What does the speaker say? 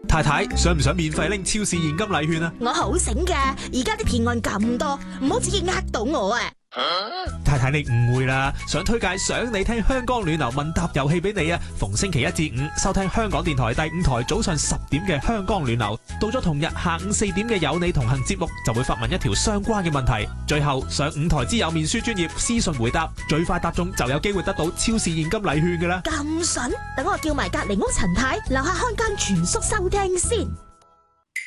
太太，想唔想免費拎超市現金禮券啊？ 我好醒㗎，而家啲騙案咁多，唔好自己呃到我啊！ 太太，你誤會啦，想推介想你聽香港暖流問答遊戲俾你啊！逢星期一至五收聽香港電台第5台早上10點嘅香港暖流，到咗同日下午4點嘅有你同行節目，就會發問一條相關嘅問題，最後上5台之有面書專頁私信回答，最快答中就有機會得到超市現金禮券㗎啦！ 咁筍，等我叫埋隔離屋陳太樓下看更全叔收聽先。